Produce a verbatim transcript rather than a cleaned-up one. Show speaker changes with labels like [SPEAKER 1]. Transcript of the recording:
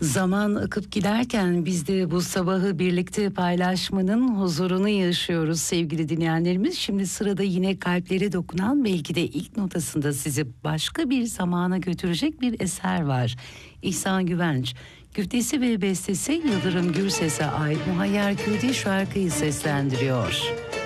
[SPEAKER 1] Zaman akıp giderken biz de bu sabahı birlikte paylaşmanın huzurunu yaşıyoruz sevgili dinleyenlerimiz. Şimdi sırada yine kalplere dokunan, belki de ilk notasında sizi başka bir zamana götürecek bir eser var. İhsan Güvenç, güftesi ve bestesi Yıldırım Gürses'e ait Muhayyer Küdi şarkıyı seslendiriyor.